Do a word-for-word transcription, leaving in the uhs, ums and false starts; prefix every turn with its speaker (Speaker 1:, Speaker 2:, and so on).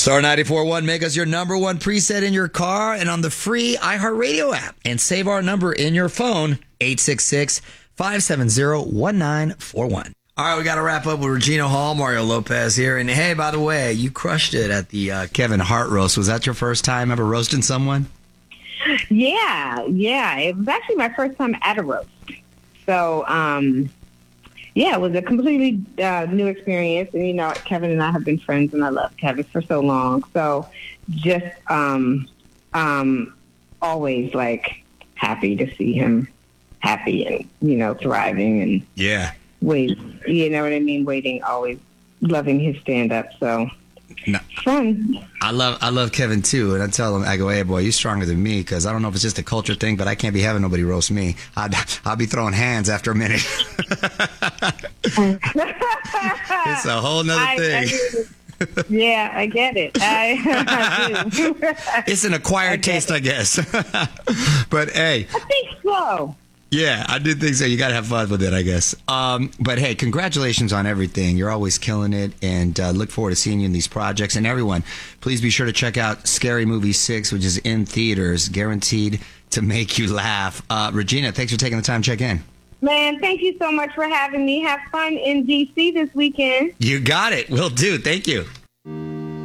Speaker 1: Star ninety-four point one, make us your number one preset in your car and on the free iHeartRadio app. And save our number in your phone, eight six six, five seven zero, one nine four one. All right, we got to wrap up with Regina Hall, Mario Lopez here. And hey, by the way, you crushed it at the uh, Kevin Hart roast. Was that your first time ever roasting someone?
Speaker 2: Yeah, yeah. It was actually my first time at a roast. So, um, yeah, it was a completely uh, new experience. And, you know, Kevin and I have been friends, and I love Kevin for so long. So just um, um, always, like, happy to see him happy and, you know, thriving and
Speaker 1: yeah,
Speaker 2: wait, you know what I mean? Waiting, always loving his stand-up. So
Speaker 1: no.
Speaker 2: Fun.
Speaker 1: I love I love Kevin, too. And I tell him, I go, hey, boy, you're stronger than me, because I don't know if it's just a culture thing, but I can't be having nobody roast me. I'd, I'll be throwing hands after a minute. It's a whole nother
Speaker 2: I,
Speaker 1: thing.
Speaker 2: I yeah, I get it. I, I do.
Speaker 1: It's an acquired I taste, it. I guess. But, hey.
Speaker 2: I think so.
Speaker 1: Yeah, I did think so. You got to have fun with it, I guess. Um, but, hey, congratulations on everything. You're always killing it, and uh, look forward to seeing you in these projects. And everyone, please be sure to check out Scary Movie six, which is in theaters, guaranteed to make you laugh. Uh, Regina, thanks for taking the time to check in.
Speaker 2: Man, thank you so much for having me. Have fun in D C this weekend.
Speaker 1: You got it. Will do. Thank you.